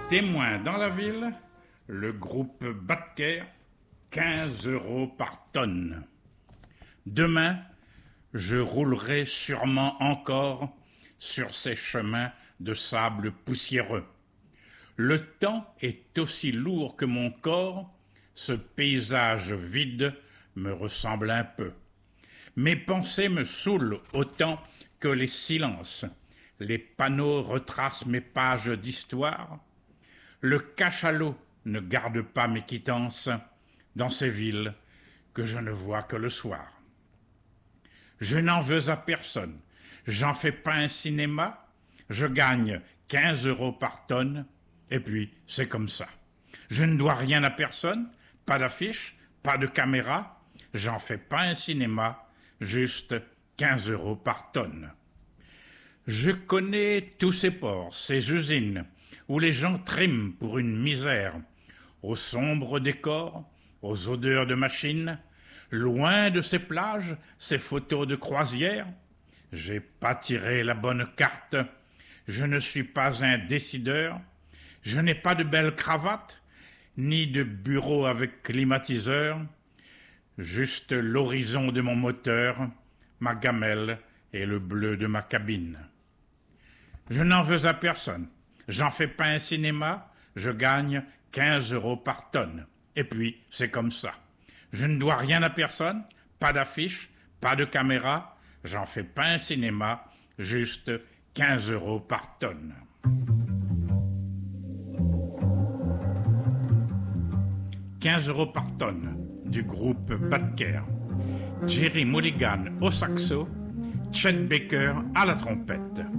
Témoin dans la ville, le groupe Batker, 15 € par tonne. Demain, je roulerai sûrement encore sur ces chemins de sable poussiéreux. Le temps est aussi lourd que mon corps, ce paysage vide me ressemble un peu. Mes pensées me saoulent autant que les silences. Les panneaux retracent mes pages d'histoire. Le cachalot ne garde pas mes quittances dans ces villes que je ne vois que le soir. Je n'en veux à personne, j'en fais pas un cinéma, je gagne 15 € par tonne, et puis c'est comme ça. Je ne dois rien à personne, pas d'affiche, pas de caméra, j'en fais pas un cinéma, juste 15 € par tonne. Je connais tous ces ports, ces usines, où les gens triment pour une misère, aux sombres décors, aux odeurs de machines, loin de ces plages, ces photos de croisière. J'ai pas tiré la bonne carte, je ne suis pas un décideur, je n'ai pas de belle cravate, ni de bureau avec climatiseur, juste l'horizon de mon moteur, ma gamelle et le bleu de ma cabine. Je n'en veux à personne. J'en fais pas un cinéma, je gagne 15 € par tonne. Et puis, c'est comme ça. Je ne dois rien à personne, pas d'affiche, pas de caméra, j'en fais pas un cinéma, juste 15 € par tonne. « 15 € par tonne » du groupe Batker. Jerry Mulligan au saxo, Chet Baker à la trompette.